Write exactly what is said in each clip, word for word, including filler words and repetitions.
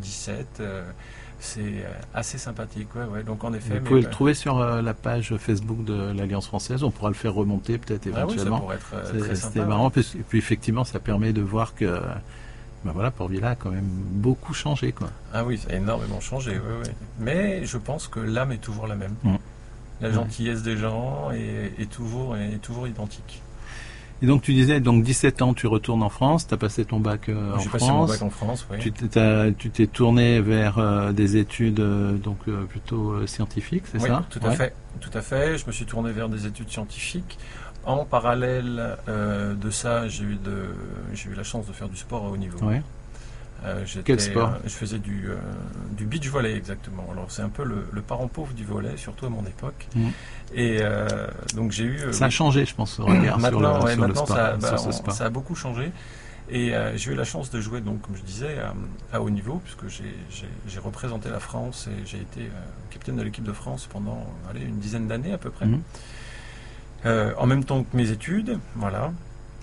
dix-sept. Euh, c'est assez sympathique. Ouais, ouais. Donc en effet, vous pouvez mais, le trouver sur euh, la page Facebook de l'Alliance française. On pourra le faire remonter peut-être éventuellement. Ah oui, ça pourrait être euh, très sympa. C'était marrant. Ouais. Puis, puis effectivement, ça permet de voir que ben voilà, Port-Vila a quand même beaucoup changé, quoi. Ah oui, ça a énormément changé. Ouais, ouais. Mais je pense que l'âme est toujours la même. Mmh. La gentillesse des gens est, est, toujours, est toujours identique. Et donc tu disais, donc dix-sept ans, tu retournes en France, tu as passé ton bac euh, en J'ai France. passé mon bac en France, oui. Tu t'es, tu t'es tourné vers euh, des études euh, donc euh, plutôt euh, scientifiques, c'est oui, ça? Tout à ouais. fait, tout à fait. Je me suis tourné vers des études scientifiques. En parallèle euh, de ça, j'ai eu, de, j'ai eu la chance de faire du sport à haut niveau. Ouais. Euh, Quel sport? euh, Je faisais du, euh, du beach volley exactement. Alors c'est un peu le, le parent pauvre du volley, surtout à mon époque. Mmh. Et euh, donc j'ai eu. Ça euh, a changé, je pense, au regard maintenant, sur le, ouais, sur maintenant le sport. Ça, bah, sur on, sport. ça a beaucoup changé. Et euh, j'ai eu la chance de jouer, donc comme je disais, à, à haut niveau, puisque j'ai, j'ai, j'ai représenté la France et j'ai été euh, capitaine de l'équipe de France pendant allez, une dizaine d'années à peu près. Mmh. Euh, en même temps que mes études, voilà.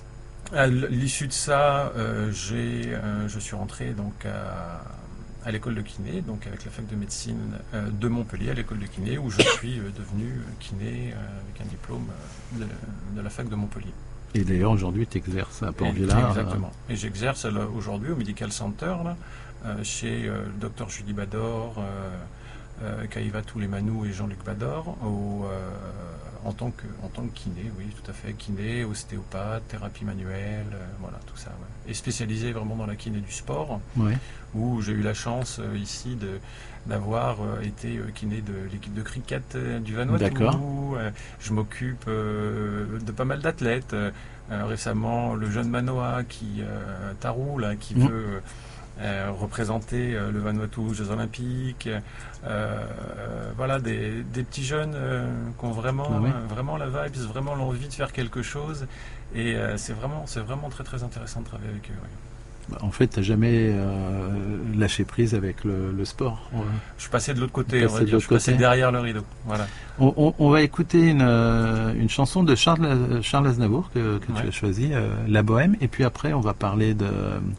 À l'issue de ça, euh, j'ai, euh, je suis rentré donc à, à l'école de kiné, donc avec la fac de médecine euh, de Montpellier, à l'école de kiné, où je suis euh, devenu kiné euh, avec un diplôme euh, de, de la fac de Montpellier. Et d'ailleurs, aujourd'hui, tu exerces à Port-Vila. Exactement. Euh... Et j'exerce là, aujourd'hui au Medical Center, là, euh, chez euh, le docteur Julie Bador, euh, euh, Kaïva Toulémanou et Jean-Luc Bador, au, euh, en, tant que, en tant que kiné, oui, tout à fait. Kiné, ostéopathe, thérapie manuelle, euh, voilà, tout ça. Ouais. Et spécialisé vraiment dans la kiné du sport, ouais. où j'ai eu la chance euh, ici de, d'avoir euh, été euh, kiné de l'équipe de cricket euh, du Vanuatu. Euh, je m'occupe euh, de pas mal d'athlètes. Euh, récemment, le jeune Manoa qui euh, Tarou, là, qui mmh. veut euh, représenter euh, le Vanuatu aux Jeux Olympiques. Euh, euh, voilà, des, des petits jeunes euh, qui ont vraiment, ah oui. euh, vraiment la vibe, vraiment l'envie de faire quelque chose. Et euh, c'est vraiment, c'est vraiment très très intéressant de travailler avec eux. Oui. En fait, tu n'as jamais euh, lâché prise avec le, le sport. Ouais. Je suis passé de l'autre côté, on va dire. Je suis passé derrière le rideau. Voilà. On, on, on va écouter une, une chanson de Charles, Charles Aznavour que, que ouais. tu as choisi, euh, La Bohème, et puis après on va parler de,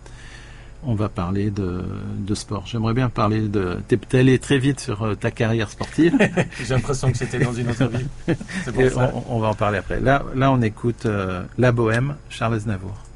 on va parler de, de sport. J'aimerais bien parler de. T'es allé très vite sur ta carrière sportive. J'ai l'impression que c'était dans une autre vie. C'est pour ça. On, on va en parler après. Là, là on écoute euh, La Bohème, Charles Aznavour.